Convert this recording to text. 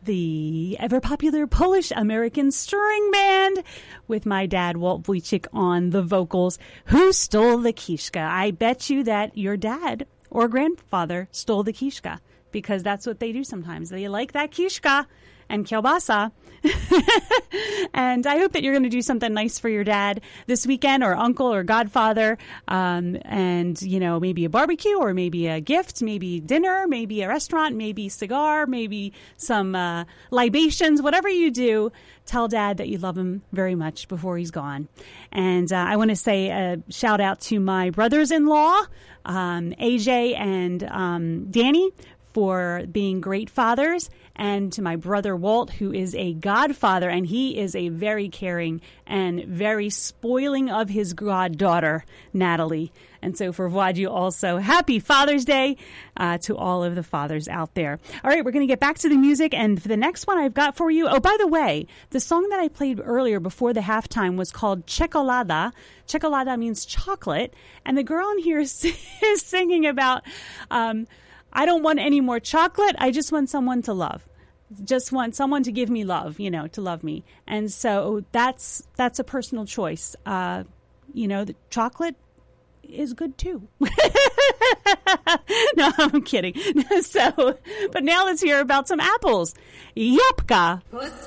the ever-popular Polish-American string band with my dad, Walt Wojcik, on the vocals. Who stole the Kiszka? I bet you that your dad or grandfather stole the Kiszka, because that's what they do sometimes. They like that Kiszka and kielbasa. And I hope that you're going to do something nice for your dad this weekend, or uncle or godfather. And, you know, maybe a barbecue, or maybe a gift, maybe dinner, maybe a restaurant, maybe cigar, maybe some libations. Whatever you do, tell Dad that you love him very much before he's gone. And I want to say a shout out to my brothers-in-law, AJ and Danny, for being great fathers, and to my brother Walt, who is a godfather, and he is a very caring and very spoiling of his goddaughter, Natalie. And so for Voadu also, happy Father's Day to all of the fathers out there. All right, we're going to get back to the music, and for the next one I've got for you, oh, by the way, the song that I played earlier before the halftime was called Czekolada. Czekolada means chocolate, and the girl in here is singing about... I don't want any more chocolate. I just want someone to love. Just want someone to give me love, you know, to love me. And so that's a personal choice. You know, the chocolate is good too. No, I'm kidding. So, but now let's hear about some apples. Yapka.